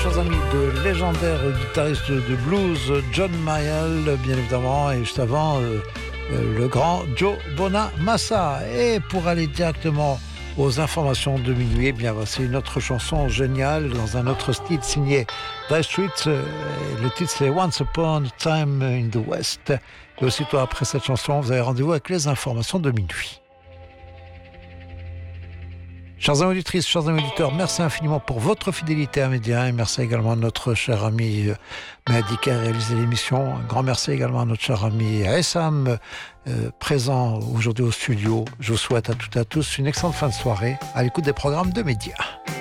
chers amis, de légendaire guitariste de blues John Mayall, bien évidemment, et juste avant le grand Joe Bonamassa. Et pour aller directement aux informations de minuit, eh bien voici une autre chanson géniale dans un autre style signé Dire Straits. Le titre c'est Once Upon a Time in the West. Et aussitôt après cette chanson, vous avez rendez-vous avec les informations de minuit. Chers amis auditrices, chers amis auditeurs, merci infiniment pour votre fidélité à Média et merci également à notre cher ami Mehdi qui a réalisé l'émission. Un grand merci également à notre cher ami Essam, présent aujourd'hui au studio. Je vous souhaite à toutes et à tous une excellente fin de soirée à l'écoute des programmes de Média.